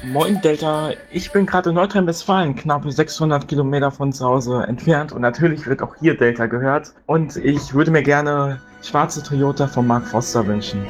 Moin Delta, ich bin gerade in Nordrhein-Westfalen, knapp 600 Kilometer von zu Hause entfernt und natürlich wird auch hier Delta gehört und ich würde mir gerne schwarze Toyota von Mark Foster wünschen.